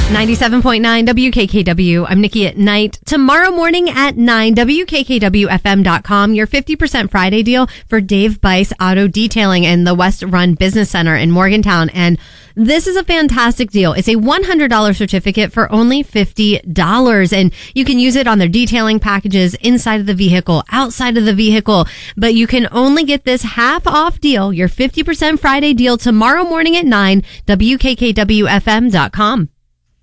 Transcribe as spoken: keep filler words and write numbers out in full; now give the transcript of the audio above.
ninety-seven point nine W K K W. I'm Nikki at Night. Tomorrow morning at nine, W K K W F M dot com. Your fifty percent Friday deal for Dave Bice Auto Detailing in the West Run Business Center in Morgantown. And this is a fantastic deal. It's a one hundred dollars certificate for only fifty dollars. And you can use it on their detailing packages inside of the vehicle, outside of the vehicle. But you can only get this half off deal, your fifty percent Friday deal, tomorrow morning at nine, W K K W F M dot com.